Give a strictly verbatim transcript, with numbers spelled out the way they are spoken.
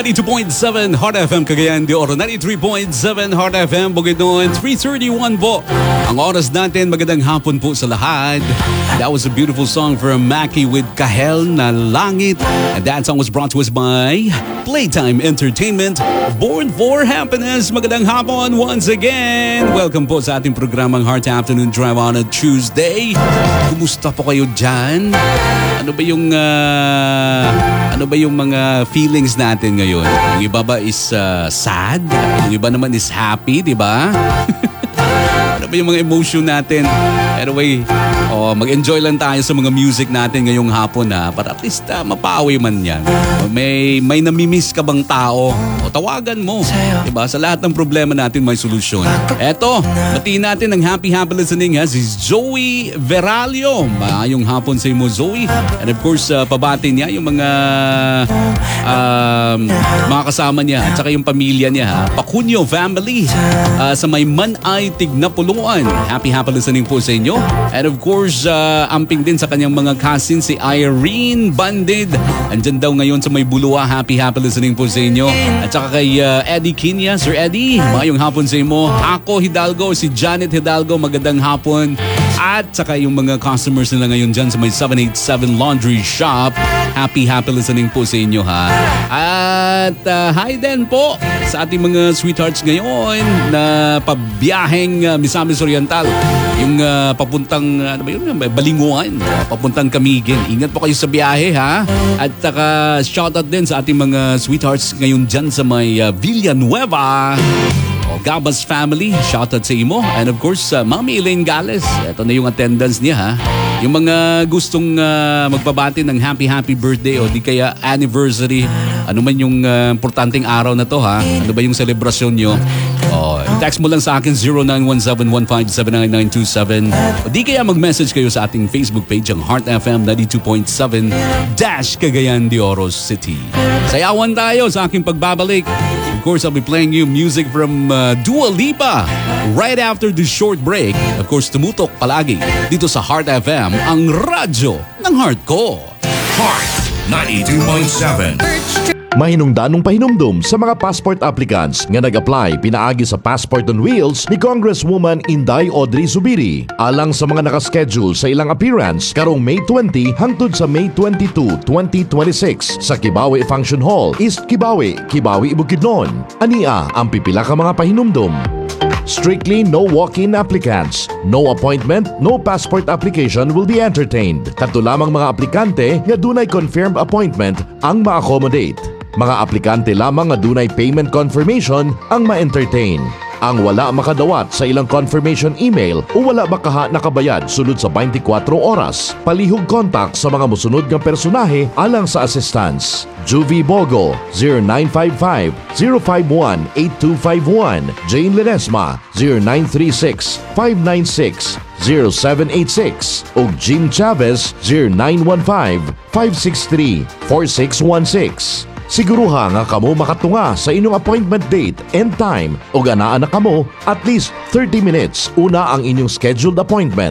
ninety-two point seven Heart F M Cagayan de Oro, ninety-three point seven Heart F M Bukidnon, three thirty-one po ang oras natin. Magandang hapon po sa lahat. That was a beautiful song from Maki with Kahel na Langit, and that song was brought to us by Playtime Entertainment, Born for Happiness. Magandang hapon once again. Welcome po sa ating programang Heart Afternoon Drive on a Tuesday. Kumusta po kayo dyan? Ano ba yung uh, ano ba yung mga feelings natin ngayon? Yung iba ba is uh, sad? Yung iba naman is happy, di ba? Ano ba yung mga emotion natin? Anyway, oh, mag-enjoy lang tayo sa mga music natin ngayong hapon ha, para at least uh, mapawi man yan. May, may namimiss ka bang tao? O tawagan mo. Diba? Sa lahat ng problema natin may solusyon. Eto, batiin natin ng happy happy listening ha, si Zoe Veralio. Maayong hapon sa imo, Zoe. And of course, uh, pabati niya yung mga uh, mga kasama niya at saka yung pamilya niya ha. Pacunyo family uh, sa may Manay Tignapuluan. Happy happy listening po sa inyo. And of course, uh, amping din sa kanyang mga cousins, si Irene Bandid. Andyan daw ngayon sa may Bulua. Happy, happy listening po sa inyo. At saka kay uh, Eddie Kinya. Sir Eddie, mayong hapon sa inyo. Ako Hidalgo, si Janet Hidalgo, magandang hapon. At saka yung mga customers nila ngayon dyan sa may seven eighty-seven Laundry Shop. Happy, happy listening po sa inyo ha. At uh, hi din po sa ating mga sweethearts ngayon na pabiyaheng uh, Misamis Oriental. Yung uh, papuntang, ano ba yun, Balinguan, uh, papuntang Camiguin. Ingat po kayo sa biyahe ha. At saka shoutout din sa ating mga sweethearts ngayon dyan sa may uh, Villanueva. O, Gabas family, shoutout sa imo. And of course, uh, Mami Elaine Gales. Ito na yung attendance niya ha. Yung mga gustong uh, magbabati ng happy happy birthday o di kaya anniversary, ano man yung uh, importanteng araw na to ha. Ano ba yung selebrasyon nyo? Oh, text mo lang sa akin zero nine one seven one five seven nine nine two seven. O di kaya mag-message kayo sa ating Facebook page ang Heart F M ninety-two point seven Dash Cagayan de Oro City. Sayawan tayo sa aking pagbabalik. Of course, I'll be playing you music from uh, Dua Lipa right after the short break. Of course, tumutok palagi dito sa Heart F M, ang radyo ng heart ko. Heart ninety-two point seven. Mahinungdanong pahinumdum sa mga passport applicants nga nag-apply pinaagi sa Passport on Wheels ni Congresswoman Inday Audrey Zubiri. Alang sa mga nakaschedule sa ilang appearance karong May twenty hangtod sa May twenty-two, twenty twenty-six sa Kibawe Function Hall, East Kibawe, Kibawe, Bukidnon. Ania ang pipila ka mga pahinumdum. Strictly no walk-in applicants. No appointment, no passport application will be entertained. Kadto lamang mga aplikante nga dunay confirmed appointment ang ma-accommodate. Mga aplikante lamang nga dunay payment confirmation ang ma-entertain. Ang wala makadawat sa ilang confirmation email o wala makaha nakabayad sulod sa twenty-four oras. Palihog contact sa mga musunod nga personahe alang sa assistance. Juvie Bogo zero nine five five zero five one eight two five one, Jane Ledesma zero nine three six five nine six zero seven eight six ug Jim Chavez zero nine one five five six three four six one six. Siguruha nga kamo makatunga sa inyong appointment date and time o ganaan na kamo at least thirty minutes una ang inyong scheduled appointment.